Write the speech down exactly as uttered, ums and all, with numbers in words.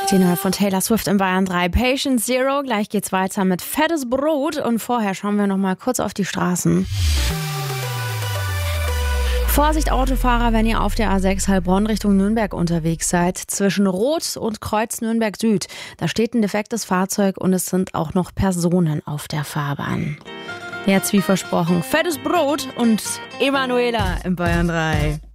Die neue von Taylor Swift in Bayern drei. Patient Zero. Gleich geht's weiter mit fettes Brot. Und vorher schauen wir noch mal kurz auf die Straßen. Vorsicht Autofahrer, wenn ihr auf der A sechs Heilbronn Richtung Nürnberg unterwegs seid. Zwischen Rot und Kreuz Nürnberg Süd. Da steht ein defektes Fahrzeug und es sind auch noch Personen auf der Fahrbahn. Jetzt wie versprochen, fettes Brot und Emanuela in Bayern drei.